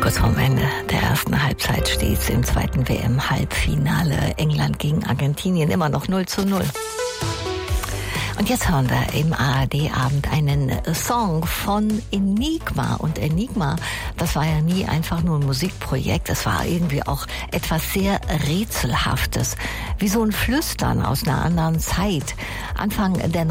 Kurz vorm Ende der ersten Halbzeit steht's im zweiten WM-Halbfinale. England gegen Argentinien, immer noch 0:0. Und jetzt hören wir im ARD-Abend einen Song von Enigma. Und Enigma, das war ja nie einfach nur ein Musikprojekt, es war irgendwie auch etwas sehr Rätselhaftes. Wie so ein Flüstern aus einer anderen Zeit. Anfang der